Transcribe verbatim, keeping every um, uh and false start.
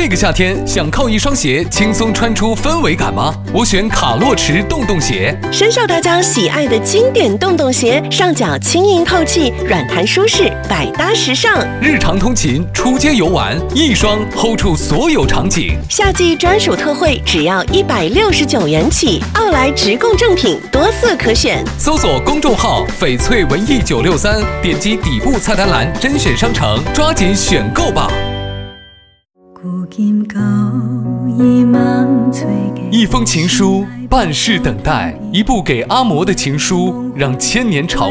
这个夏天想靠一双鞋轻松穿出氛围感吗？我选卡洛驰洞洞鞋， 深受大家喜爱的经典洞洞鞋，上脚轻盈透气，软弹舒适，百搭时尚。 日常通勤、出街游玩，一双 hold 住所有场景。 夏季专属特惠，只要一百六十九元起，奥莱直供正品，多色可选。 搜索公众号“翡翠文艺九六三”，点击底部菜单栏甄选商城，抓紧选购吧。一封情书，半世等待；一部给阿嬷的情书，让千年潮